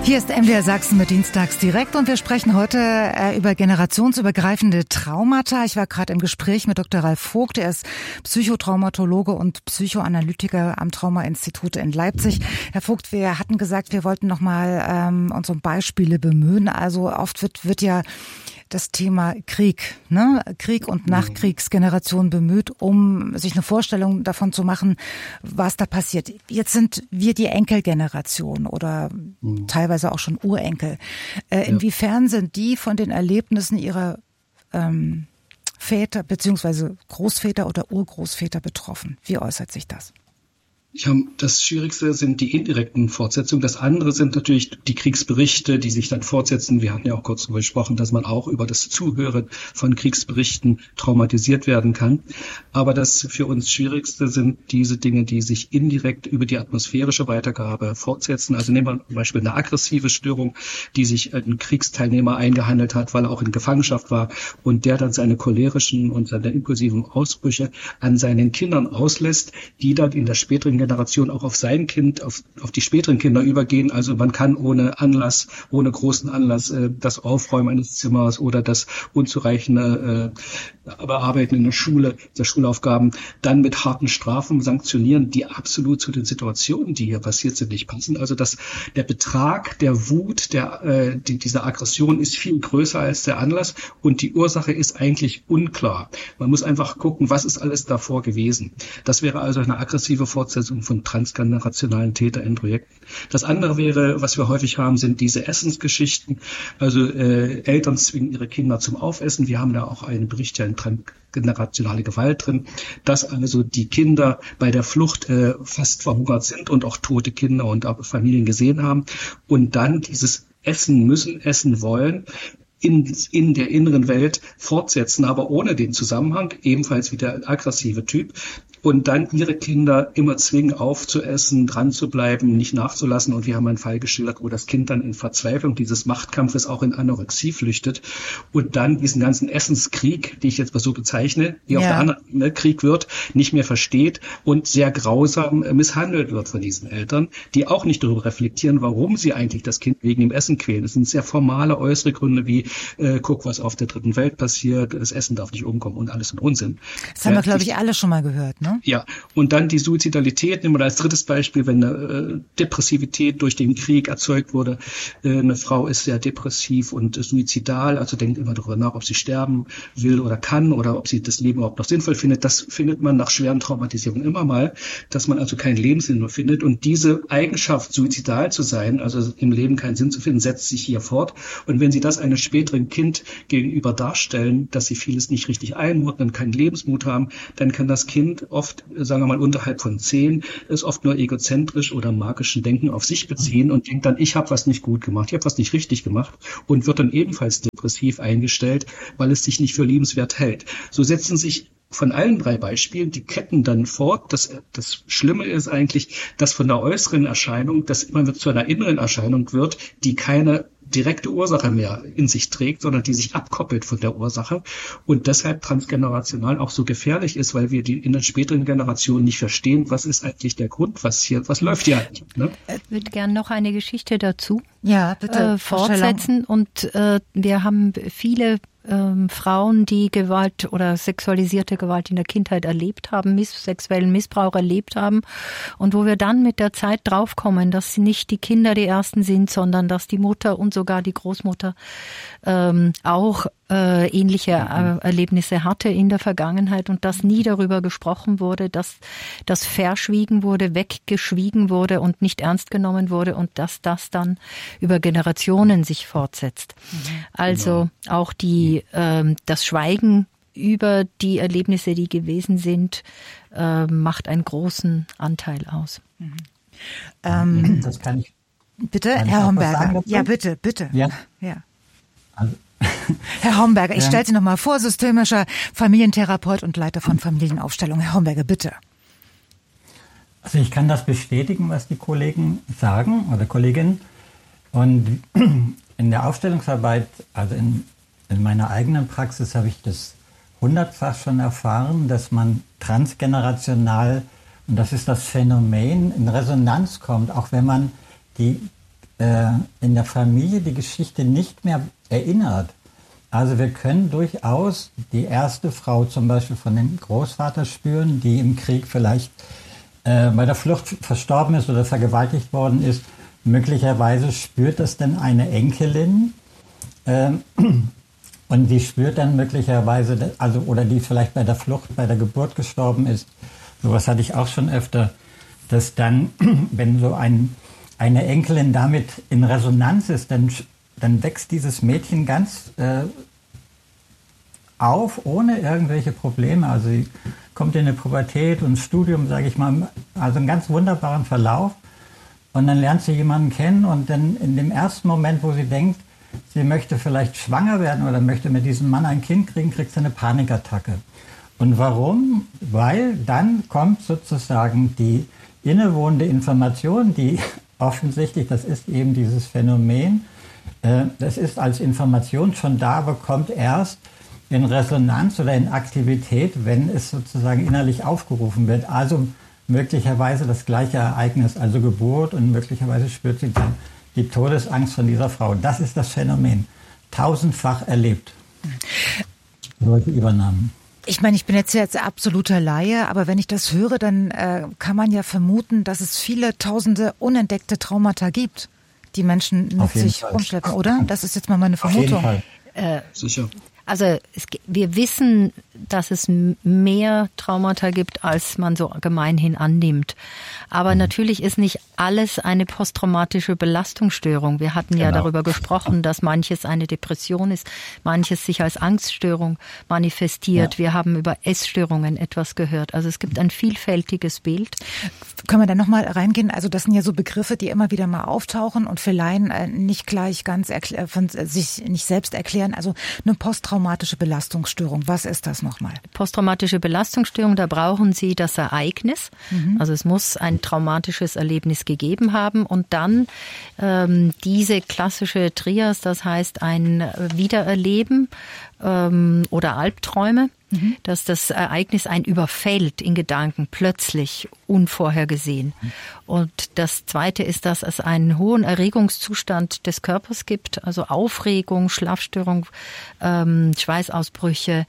Hier ist MDR Sachsen mit Dienstags direkt und wir sprechen heute über generationsübergreifende Traumata. Ich war gerade im Gespräch mit Dr. Ralf Vogt, er ist Psychotraumatologe und Psychoanalytiker am Trauma-Institut in Leipzig. Herr Vogt, wir hatten gesagt, wir wollten nochmal uns um Beispiele bemühen. Also oft wird ja das Thema Krieg, Krieg und Nachkriegsgeneration bemüht, um sich eine Vorstellung davon zu machen, was da passiert. Jetzt sind wir die Enkelgeneration oder teilweise auch schon Urenkel. Inwiefern sind die von den Erlebnissen ihrer Väter bzw. Großväter oder Urgroßväter betroffen? Wie äußert sich das? Das Schwierigste sind die indirekten Fortsetzungen. Das andere sind natürlich die Kriegsberichte, die sich dann fortsetzen. Wir hatten ja auch kurz darüber gesprochen, dass man auch über das Zuhören von Kriegsberichten traumatisiert werden kann. Aber das für uns Schwierigste sind diese Dinge, die sich indirekt über die atmosphärische Weitergabe fortsetzen. Also nehmen wir zum Beispiel eine aggressive Störung, die sich ein Kriegsteilnehmer eingehandelt hat, weil er auch in Gefangenschaft war und der dann seine cholerischen und seine impulsiven Ausbrüche an seinen Kindern auslässt, die dann in der späteren Generation auch auf sein Kind, auf die späteren Kinder übergehen. Also man kann ohne großen Anlass das Aufräumen eines Zimmers oder das unzureichende Bearbeiten in der Schule, der Schulaufgaben dann mit harten Strafen sanktionieren, die absolut zu den Situationen, die hier passiert sind, nicht passen. Also der Betrag der Wut, dieser Aggression ist viel größer als der Anlass und die Ursache ist eigentlich unklar. Man muss einfach gucken, was ist alles davor gewesen. Das wäre also eine aggressive Fortsetzung von transgenerationalen TäterInnen-Projekten. Das andere wäre, was wir häufig haben, sind diese Essensgeschichten. Also Eltern zwingen ihre Kinder zum Aufessen. Wir haben da auch einen Bericht ja in transgenerationale Gewalt drin, dass also die Kinder bei der Flucht fast verhungert sind und auch tote Kinder und auch Familien gesehen haben und dann dieses essen müssen, essen wollen, in der inneren Welt fortsetzen, aber ohne den Zusammenhang, ebenfalls wie der aggressive Typ, und dann ihre Kinder immer zwingen, aufzuessen, dran zu bleiben, nicht nachzulassen. Und wir haben einen Fall geschildert, wo das Kind dann in Verzweiflung dieses Machtkampfes auch in Anorexie flüchtet und dann diesen ganzen Essenskrieg, die ich jetzt mal so bezeichne, die auf der anderen Krieg wird, nicht mehr versteht und sehr grausam misshandelt wird von diesen Eltern, die auch nicht darüber reflektieren, warum sie eigentlich das Kind wegen dem Essen quälen. Das sind sehr formale äußere Gründe wie guck, was auf der dritten Welt passiert, das Essen darf nicht umkommen und alles ein Unsinn. Das haben wir, glaube ich, alle schon mal gehört, ne? Ja, und dann die Suizidalität, nehmen wir als drittes Beispiel, wenn eine Depressivität durch den Krieg erzeugt wurde. Eine Frau ist sehr depressiv und suizidal, also denkt immer darüber nach, ob sie sterben will oder kann oder ob sie das Leben überhaupt noch sinnvoll findet. Das findet man nach schweren Traumatisierungen immer mal, dass man also keinen Lebenssinn mehr findet. Und diese Eigenschaft, suizidal zu sein, also im Leben keinen Sinn zu finden, setzt sich hier fort. Und wenn Sie das einem späteren Kind gegenüber darstellen, dass sie vieles nicht richtig einordnen, keinen Lebensmut haben, dann kann das Kind oft, sagen wir mal, unterhalb von 10, ist oft nur egozentrisch oder magischen Denken auf sich beziehen und denkt dann, ich habe was nicht gut gemacht, ich habe was nicht richtig gemacht und wird dann ebenfalls depressiv eingestellt, weil es sich nicht für liebenswert hält. So setzen sich von allen 3 Beispielen die Ketten dann fort. Das Schlimme ist eigentlich, dass von der äußeren Erscheinung, dass immer zu einer inneren Erscheinung wird, die keine direkte Ursache mehr in sich trägt, sondern die sich abkoppelt von der Ursache und deshalb transgenerational auch so gefährlich ist, weil wir in den späteren Generationen nicht verstehen, was ist eigentlich der Grund, was läuft hier eigentlich. Ne? Ich würde gerne noch eine Geschichte dazu fortsetzen und wir haben viele Frauen, die Gewalt oder sexualisierte Gewalt in der Kindheit erlebt haben, sexuellen Missbrauch erlebt haben und wo wir dann mit der Zeit draufkommen, dass nicht die Kinder die Ersten sind, sondern dass die Mutter und sogar die Großmutter auch ähnliche Erlebnisse hatte in der Vergangenheit und dass nie darüber gesprochen wurde, dass das verschwiegen wurde, weggeschwiegen wurde und nicht ernst genommen wurde und dass das dann über Generationen sich fortsetzt. Also auch das Schweigen über die Erlebnisse, die gewesen sind, macht einen großen Anteil aus. Das kann ich. Bitte, Herr Homberger. Ja, bitte. Ja. Also, Herr Homberger, ich stelle Sie noch mal vor, systemischer Familientherapeut und Leiter von Familienaufstellung. Herr Homberger, bitte. Also ich kann das bestätigen, was die Kollegen sagen oder Kolleginnen. Und in der Aufstellungsarbeit, also in meiner eigenen Praxis habe ich das 100-fach schon erfahren, dass man transgenerational, und das ist das Phänomen, in Resonanz kommt, auch wenn man die in der Familie die Geschichte nicht mehr erinnert. Also wir können durchaus die erste Frau zum Beispiel von dem Großvater spüren, die im Krieg vielleicht bei der Flucht verstorben ist oder vergewaltigt worden ist. Möglicherweise spürt das dann eine Enkelin und die spürt dann möglicherweise, also oder die vielleicht bei der Flucht, bei der Geburt gestorben ist. Sowas hatte ich auch schon öfter, dass dann, wenn so eine Enkelin damit in Resonanz ist, dann wächst dieses Mädchen ganz auf, ohne irgendwelche Probleme. Also sie kommt in eine Pubertät und Studium, sage ich mal, also einen ganz wunderbaren Verlauf. Und dann lernt sie jemanden kennen und dann in dem ersten Moment, wo sie denkt, sie möchte vielleicht schwanger werden oder möchte mit diesem Mann ein Kind kriegen, kriegt sie eine Panikattacke. Und warum? Weil dann kommt sozusagen die innewohnende Information, die offensichtlich, das ist eben dieses Phänomen, das ist als Information schon da, aber kommt erst in Resonanz oder in Aktivität, wenn es sozusagen innerlich aufgerufen wird. Also möglicherweise das gleiche Ereignis, also Geburt, und möglicherweise spürt sie dann die Todesangst von dieser Frau. Das ist das Phänomen. 1000-fach erlebt. Solche Übernahmen. Ich meine, ich bin jetzt absoluter Laie, aber wenn ich das höre, dann kann man ja vermuten, dass es viele tausende unentdeckte Traumata gibt, die Menschen mit sich rumschleppen, oder? Das ist jetzt mal meine Vermutung. Auf jeden Fall. Sicher. Also wir wissen, dass es mehr Traumata gibt, als man so gemeinhin annimmt. Aber natürlich ist nicht alles eine posttraumatische Belastungsstörung. Wir hatten ja darüber gesprochen, dass manches eine Depression ist, manches sich als Angststörung manifestiert. Ja. Wir haben über Essstörungen etwas gehört. Also es gibt ein vielfältiges Bild. Können wir da nochmal reingehen? Also das sind ja so Begriffe, die immer wieder mal auftauchen und für Laien nicht gleich ganz von sich nicht selbst erklären. Also eine posttraumatische Belastungsstörung. Was ist das nochmal? Posttraumatische Belastungsstörung, da brauchen Sie das Ereignis. Also es muss ein traumatisches Erlebnis gegeben haben und dann diese klassische Trias, das heißt ein Wiedererleben oder Albträume, dass das Ereignis einen überfällt in Gedanken, plötzlich, unvorhergesehen. Und das Zweite ist, dass es einen hohen Erregungszustand des Körpers gibt, also Aufregung, Schlafstörung, Schweißausbrüche,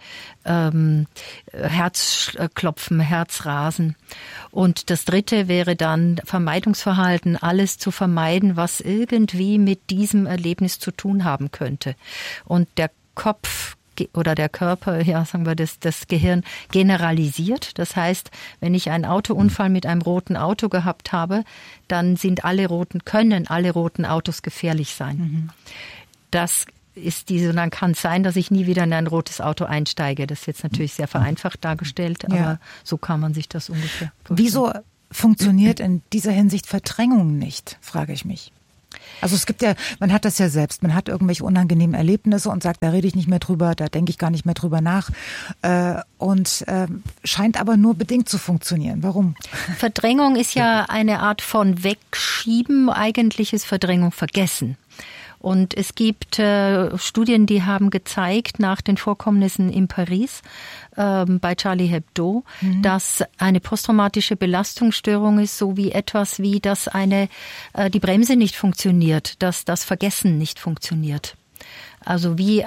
Herzklopfen, Herzrasen. Und das Dritte wäre dann Vermeidungsverhalten, alles zu vermeiden, was irgendwie mit diesem Erlebnis zu tun haben könnte. Und der Kopf oder der Körper, ja, sagen wir, das Gehirn generalisiert. Das heißt, wenn ich einen Autounfall mit einem roten Auto gehabt habe, dann können alle roten Autos gefährlich sein. Das ist dann kann es sein, dass ich nie wieder in ein rotes Auto einsteige. Das ist jetzt natürlich sehr vereinfacht dargestellt, aber so kann man sich das ungefähr vorstellen. Wieso funktioniert in dieser Hinsicht Verdrängung nicht, frage ich mich. Also es gibt ja, man hat das ja selbst, man hat irgendwelche unangenehmen Erlebnisse und sagt, da rede ich nicht mehr drüber, da denke ich gar nicht mehr drüber nach und scheint aber nur bedingt zu funktionieren. Warum? Verdrängung ist ja eine Art von Wegschieben, eigentlich ist Verdrängung vergessen. Und es gibt Studien, die haben gezeigt, nach den Vorkommnissen in Paris bei Charlie Hebdo, dass eine posttraumatische Belastungsstörung ist, so wie etwas wie, dass die Bremse nicht funktioniert, dass das Vergessen nicht funktioniert. Also wie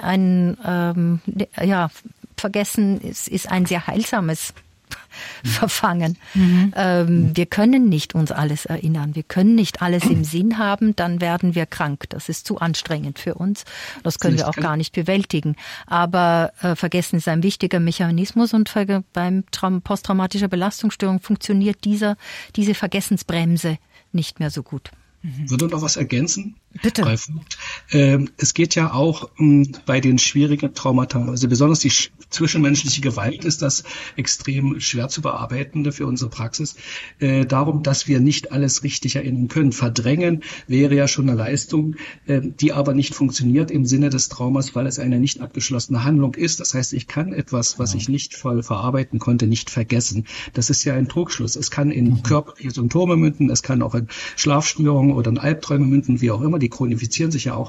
Vergessen ist ein sehr heilsames Verfangen. Wir können nicht uns alles erinnern. Wir können nicht alles im Sinn haben, dann werden wir krank. Das ist zu anstrengend für uns. Das können wir auch gar nicht bewältigen. Aber Vergessen ist ein wichtiger Mechanismus und beim posttraumatischer Belastungsstörung funktioniert diese Vergessensbremse nicht mehr so gut. Würde noch was ergänzen? Bitte. Ralf. Es geht ja auch bei den schwierigen Traumata, also besonders die zwischenmenschliche Gewalt ist das extrem schwer zu bearbeiten für unsere Praxis, darum, dass wir nicht alles richtig erinnern können. Verdrängen wäre ja schon eine Leistung, die aber nicht funktioniert im Sinne des Traumas, weil es eine nicht abgeschlossene Handlung ist. Das heißt, ich kann etwas, was ich nicht voll verarbeiten konnte, nicht vergessen. Das ist ja ein Trugschluss. Es kann in körperliche Symptome münden, es kann auch in Schlafstörungen oder in Albträume münden, wie auch immer. Die chronifizieren sich ja auch.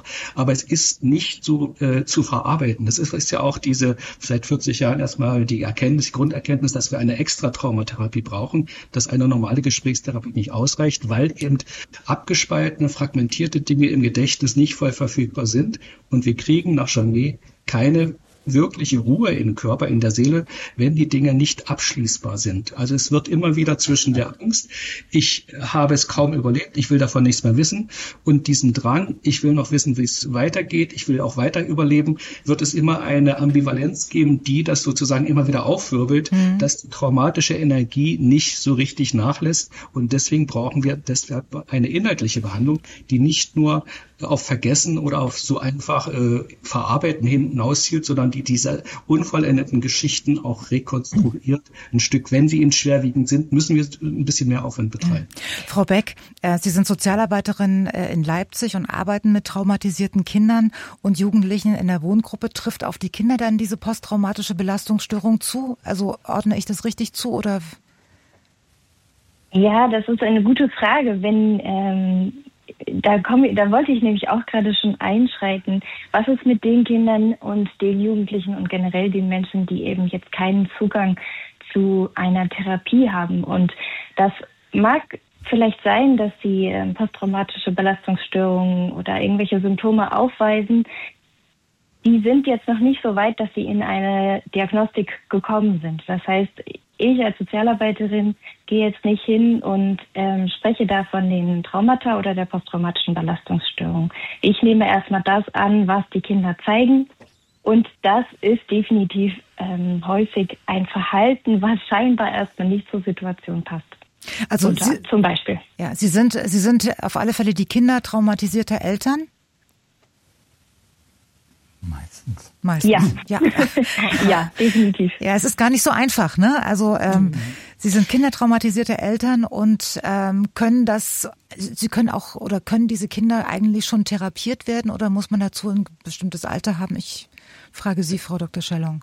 aber es ist nicht so zu verarbeiten. Das ist ja auch diese seit 40 Jahren erstmal die Grunderkenntnis, dass wir eine Extra-Traumatherapie brauchen, dass eine normale Gesprächstherapie nicht ausreicht, weil eben abgespaltene, fragmentierte Dinge im Gedächtnis nicht voll verfügbar sind und wir kriegen nach Janet keine wirkliche Ruhe im Körper, in der Seele, wenn die Dinge nicht abschließbar sind. Also es wird immer wieder zwischen der Angst, ich habe es kaum überlebt, ich will davon nichts mehr wissen, und diesen Drang, ich will noch wissen, wie es weitergeht, ich will auch weiter überleben, wird es immer eine Ambivalenz geben, die das sozusagen immer wieder aufwirbelt, dass die traumatische Energie nicht so richtig nachlässt, und deswegen brauchen wir deshalb eine inhaltliche Behandlung, die nicht nur auf Vergessen oder auf so einfach Verarbeiten hinauszielt, sondern die diese unvollendeten Geschichten auch rekonstruiert. Ein Stück, wenn sie schwerwiegend sind, müssen wir ein bisschen mehr Aufwand betreiben. Frau Beck, Sie sind Sozialarbeiterin in Leipzig und arbeiten mit traumatisierten Kindern und Jugendlichen in der Wohngruppe. Trifft auf die Kinder dann diese posttraumatische Belastungsstörung zu? Also ordne ich das richtig zu oder? Ja, das ist eine gute Frage. Da wollte ich nämlich auch gerade schon einschreiten. Was ist mit den Kindern und den Jugendlichen und generell den Menschen, die eben jetzt keinen Zugang zu einer Therapie haben? Und das mag vielleicht sein, dass sie posttraumatische Belastungsstörungen oder irgendwelche Symptome aufweisen. Die sind jetzt noch nicht so weit, dass sie in eine Diagnostik gekommen sind. Das heißt, ich als Sozialarbeiterin gehe jetzt nicht hin und spreche da von den Traumata oder der posttraumatischen Belastungsstörung. Ich nehme erstmal das an, was die Kinder zeigen. Und das ist definitiv häufig ein Verhalten, was scheinbar erstmal nicht zur Situation passt. Also zum Beispiel. Ja, Sie sind auf alle Fälle die Kinder traumatisierter Eltern? Meistens. Ja. Ja, definitiv. Ja, es ist gar nicht so einfach, ne? Also Sie sind kindertraumatisierte Eltern und können diese Kinder eigentlich schon therapiert werden oder muss man dazu ein bestimmtes Alter haben? Ich frage Sie, Frau Dr. Schellong.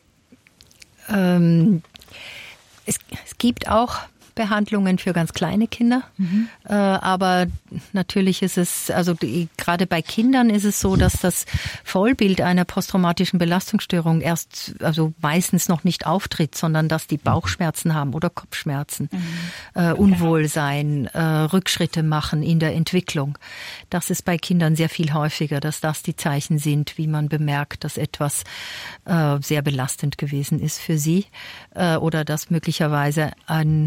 Es gibt auch Behandlungen für ganz kleine Kinder. Aber natürlich ist es, also gerade bei Kindern ist es so, dass das Vollbild einer posttraumatischen Belastungsstörung also meistens noch nicht auftritt, sondern dass die Bauchschmerzen haben oder Kopfschmerzen, Unwohlsein, Rückschritte machen in der Entwicklung. Das ist bei Kindern sehr viel häufiger, dass das die Zeichen sind, wie man bemerkt, dass etwas sehr belastend gewesen ist für sie oder dass möglicherweise ein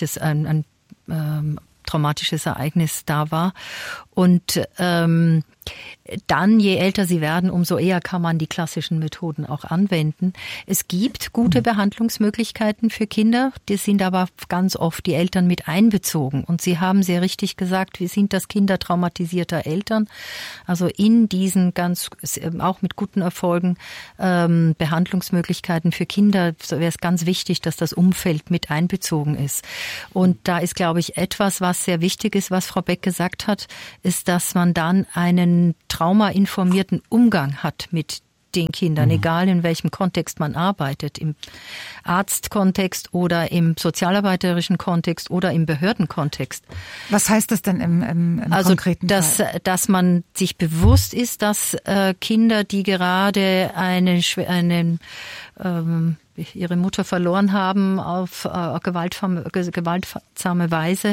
traumatisches Ereignis da war. Und dann, je älter sie werden, umso eher kann man die klassischen Methoden auch anwenden. Es gibt gute Behandlungsmöglichkeiten für Kinder, die sind aber ganz oft die Eltern mit einbezogen. Und Sie haben sehr richtig gesagt, wir sind das Kinder traumatisierter Eltern. Also in diesen auch mit guten Erfolgen, Behandlungsmöglichkeiten für Kinder wäre es ganz wichtig, dass das Umfeld mit einbezogen ist. Und da ist, glaube ich, etwas, was sehr wichtig ist, was Frau Beck gesagt hat, ist, dass man dann einen traumainformierten Umgang hat mit den Kindern, egal in welchem Kontext man arbeitet, im Arztkontext oder im sozialarbeiterischen Kontext oder im Behördenkontext. Was heißt das denn im konkreten Fall? Dass man sich bewusst ist, dass Kinder, die gerade ihre Mutter verloren haben auf gewaltsame Weise,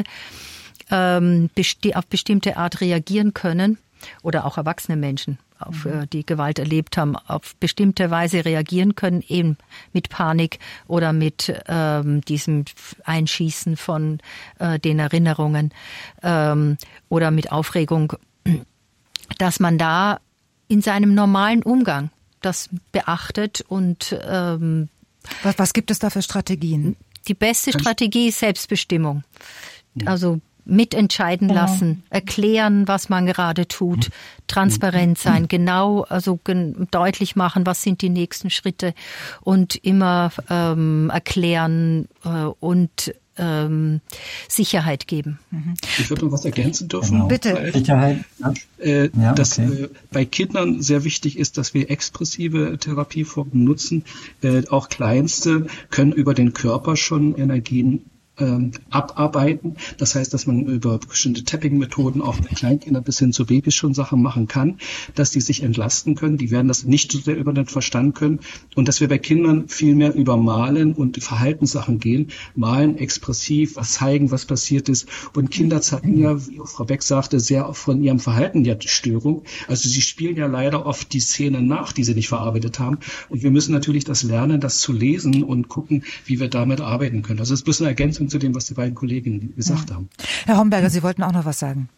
auf bestimmte Art reagieren können, oder auch erwachsene Menschen, die Gewalt erlebt haben, auf bestimmte Weise reagieren können, eben mit Panik oder mit diesem Einschießen von den Erinnerungen oder mit Aufregung, dass man da in seinem normalen Umgang das beachtet und Was gibt es da für Strategien? Die beste Strategie ist Selbstbestimmung. Also mitentscheiden lassen, erklären, was man gerade tut, transparent sein, deutlich machen, was sind die nächsten Schritte und immer erklären und Sicherheit geben. Ich würde noch was ergänzen dürfen. Genau. Bitte. Sicherheit. Dass bei Kindern sehr wichtig ist, dass wir expressive Therapieformen nutzen. Auch Kleinste können über den Körper schon Energien abarbeiten. Das heißt, dass man über bestimmte Tapping-Methoden auch mit Kleinkinder bis hin zu Babys schon Sachen machen kann, dass die sich entlasten können. Die werden das nicht so sehr über den Verstand können. Und dass wir bei Kindern viel mehr über Malen und Verhaltenssachen gehen. Malen expressiv, was zeigen, was passiert ist. Und Kinder zeigen ja, wie Frau Beck sagte, sehr oft von ihrem Verhalten ja die Störung. Also sie spielen ja leider oft die Szenen nach, die sie nicht verarbeitet haben. Und wir müssen natürlich das lernen, das zu lesen und gucken, wie wir damit arbeiten können. Also es ist bloß eine Ergänzung zu dem, was die beiden Kolleginnen gesagt haben. Herr Homberger, Sie wollten auch noch was sagen.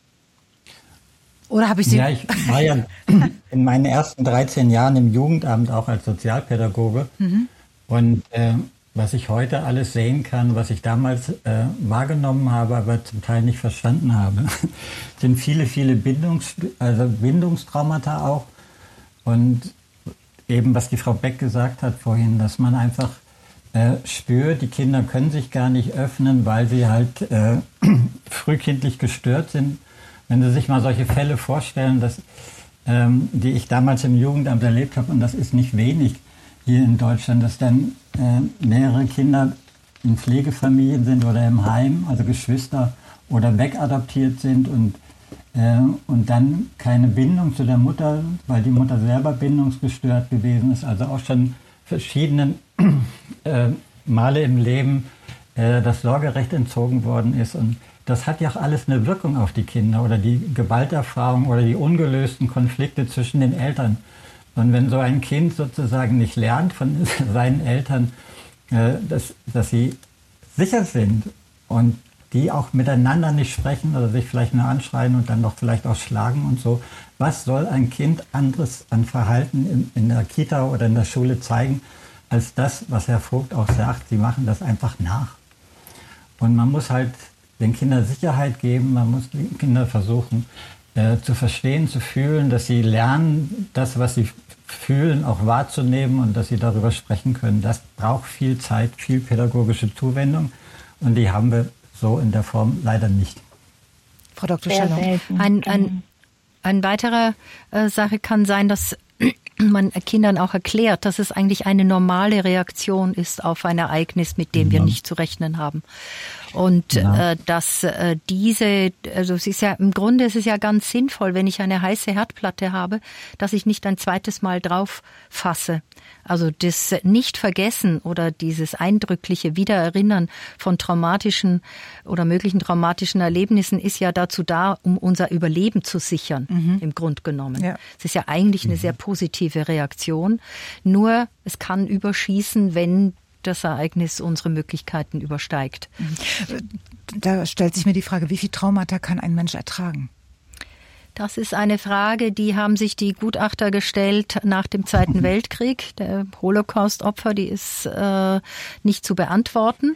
Oder habe ich Sie... Ja, ich war ja in meinen ersten 13 Jahren im Jugendamt auch als Sozialpädagoge. Und was ich heute alles sehen kann, was ich damals wahrgenommen habe, aber zum Teil nicht verstanden habe, sind viele Bindungstraumata auch. Und eben, was die Frau Beck gesagt hat vorhin, dass man einfach spürt, die Kinder können sich gar nicht öffnen, weil sie halt frühkindlich gestört sind. Wenn Sie sich mal solche Fälle vorstellen, die ich damals im Jugendamt erlebt habe, und das ist nicht wenig hier in Deutschland, dass dann mehrere Kinder in Pflegefamilien sind oder im Heim, also Geschwister, oder wegadoptiert sind und dann keine Bindung zu der Mutter, weil die Mutter selber bindungsgestört gewesen ist, also auch schon verschiedene Male im Leben das Sorgerecht entzogen worden ist. Und das hat ja auch alles eine Wirkung auf die Kinder oder die Gewalterfahrung oder die ungelösten Konflikte zwischen den Eltern. Und wenn so ein Kind sozusagen nicht lernt von seinen Eltern, dass sie sicher sind und die auch miteinander nicht sprechen oder sich vielleicht nur anschreien und dann doch vielleicht auch schlagen und so, was soll ein Kind anderes an Verhalten in der Kita oder in der Schule zeigen, als das, was Herr Vogt auch sagt, sie machen das einfach nach. Und man muss halt den Kindern Sicherheit geben, man muss den Kindern versuchen zu verstehen, zu fühlen, dass sie lernen, das, was sie fühlen, auch wahrzunehmen und dass sie darüber sprechen können. Das braucht viel Zeit, viel pädagogische Zuwendung und die haben wir so in der Form leider nicht. Frau Dr. Schalom. Ein weiterer Sache kann sein, dass man Kindern auch erklärt, dass es eigentlich eine normale Reaktion ist auf ein Ereignis, mit dem wir nicht zu rechnen haben. Und dass also es ist ja im Grunde ist es ja ganz sinnvoll, wenn ich eine heiße Herdplatte habe, dass ich nicht ein zweites Mal drauf fasse. Also das Nicht-Vergessen oder dieses eindrückliche Wiedererinnern von traumatischen oder möglichen traumatischen Erlebnissen ist ja dazu da, um unser Überleben zu sichern, im Grunde genommen. Ja. Es ist ja eigentlich eine sehr positive Reaktion. Nur es kann überschießen, wenn das Ereignis unsere Möglichkeiten übersteigt. Da stellt sich mir die Frage, wie viel Traumata kann ein Mensch ertragen? Das ist eine Frage, die haben sich die Gutachter gestellt nach dem Zweiten Weltkrieg. Der Holocaust-Opfer, die ist nicht zu beantworten.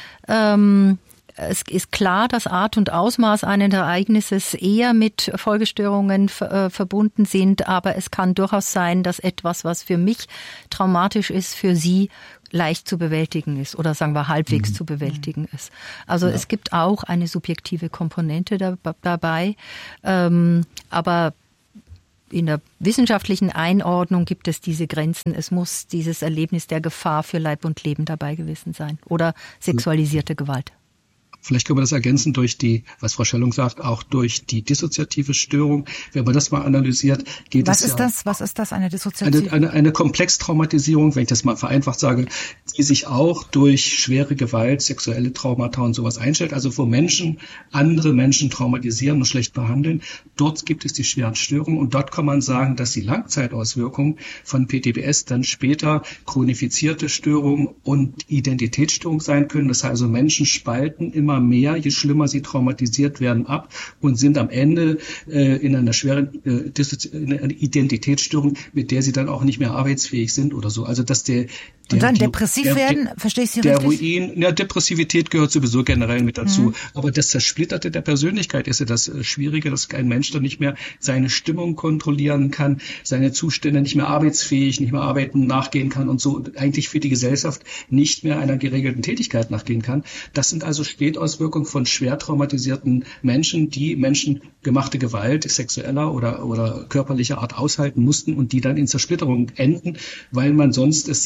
Es ist klar, dass Art und Ausmaß eines Ereignisses eher mit Folgestörungen verbunden sind, aber es kann durchaus sein, dass etwas, was für mich traumatisch ist, für Sie leicht zu bewältigen ist oder sagen wir halbwegs zu bewältigen ist. Also es gibt auch eine subjektive Komponente dabei, aber in der wissenschaftlichen Einordnung gibt es diese Grenzen. Es muss dieses Erlebnis der Gefahr für Leib und Leben dabei gewesen sein oder sexualisierte Gewalt. Vielleicht können wir das ergänzen durch die, was Frau Schellung sagt, auch durch die dissoziative Störung. Wenn man das mal analysiert, geht Was ist das, eine dissoziative? Eine Komplextraumatisierung, wenn ich das mal vereinfacht sage, die sich auch durch schwere Gewalt, sexuelle Traumata und sowas einstellt. Also wo Menschen andere Menschen traumatisieren und schlecht behandeln, dort gibt es die schweren Störungen. Und dort kann man sagen, dass die Langzeitauswirkungen von PTBS dann später chronifizierte Störungen und Identitätsstörungen sein können. Das heißt also, Menschen spalten immer mehr, je schlimmer sie traumatisiert werden, ab und sind am Ende in einer schweren Identitätsstörung, mit der sie dann auch nicht mehr arbeitsfähig sind oder so. Also dass und dann depressiv werden, verstehe ich Sie richtig? Depressivität gehört sowieso generell mit dazu. Aber das Zersplitterte der Persönlichkeit ist ja das Schwierige, dass kein Mensch dann nicht mehr seine Stimmung kontrollieren kann, seine Zustände nicht mehr arbeitsfähig, nicht mehr arbeiten, nachgehen kann und so eigentlich für die Gesellschaft nicht mehr einer geregelten Tätigkeit nachgehen kann. Das sind also Spätauswirkungen von schwer traumatisierten Menschen, die menschengemachte Gewalt sexueller oder körperlicher Art aushalten mussten und die dann in Zersplitterung enden, weil man sonst es seelisch überhaupt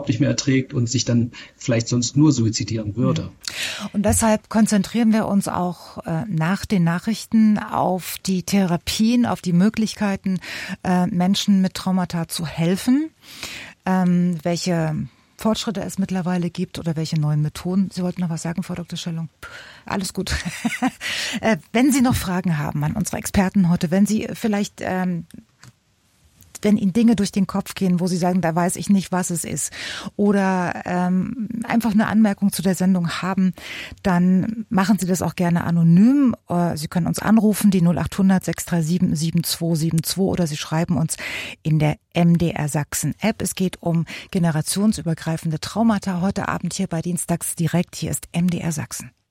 überhaupt nicht mehr erträgt und sich dann vielleicht sonst nur suizidieren würde. Und deshalb konzentrieren wir uns auch nach den Nachrichten auf die Therapien, auf die Möglichkeiten, Menschen mit Traumata zu helfen. Welche Fortschritte es mittlerweile gibt oder welche neuen Methoden. Sie wollten noch was sagen, Frau Dr. Schellung? Alles gut. Wenn Sie noch Fragen haben an unsere Experten heute, wenn Sie vielleicht wenn Ihnen Dinge durch den Kopf gehen, wo Sie sagen, da weiß ich nicht, was es ist, oder einfach eine Anmerkung zu der Sendung haben, dann machen Sie das auch gerne anonym. Sie können uns anrufen, die 0800 637 7272, oder Sie schreiben uns in der MDR Sachsen App. Es geht um generationsübergreifende Traumata heute Abend hier bei Dienstags direkt. Hier ist MDR Sachsen.